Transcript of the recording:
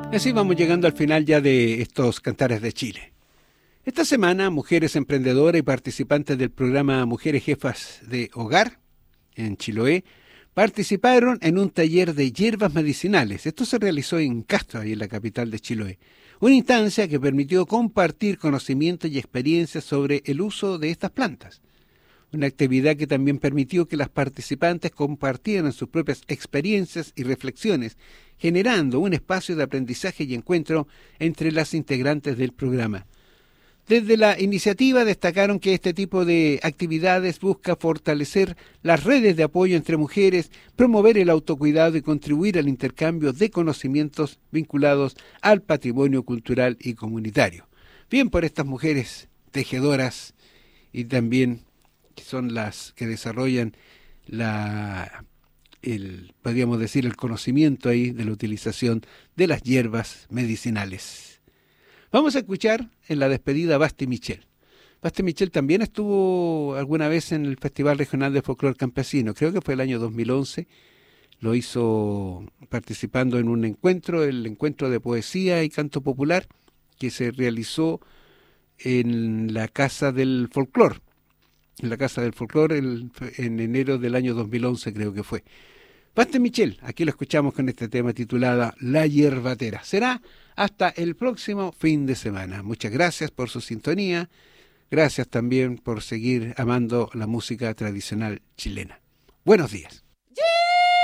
Así vamos llegando al final ya de estos Cantares de Chile. Esta semana, mujeres emprendedoras y participantes del programa Mujeres Jefas de Hogar en Chiloé participaron en un taller de hierbas medicinales. Esto se realizó en Castro, ahí en la capital de Chiloé. Una instancia que permitió compartir conocimientos y experiencias sobre el uso de estas plantas. Una actividad que también permitió que las participantes compartieran sus propias experiencias y reflexiones, generando un espacio de aprendizaje y encuentro entre las integrantes del programa. Desde la iniciativa destacaron que este tipo de actividades busca fortalecer las redes de apoyo entre mujeres, promover el autocuidado y contribuir al intercambio de conocimientos vinculados al patrimonio cultural y comunitario. Bien por estas mujeres tejedoras y también que son las que desarrollan podríamos decir, el conocimiento ahí de la utilización de las hierbas medicinales. Vamos a escuchar en la despedida a Basti Michel. Basti Michel también estuvo alguna vez en el Festival Regional de Folclor Campesino, creo que fue el año 2011, lo hizo participando en un encuentro, el encuentro de poesía y canto popular, que se realizó en la Casa del Folclor, en enero del año 2011 creo que fue. Basti Michel, aquí lo escuchamos con este tema titulado La Hierbatera. Será hasta el próximo fin de semana. Muchas gracias por su sintonía. Gracias también por seguir amando la música tradicional chilena. Buenos días.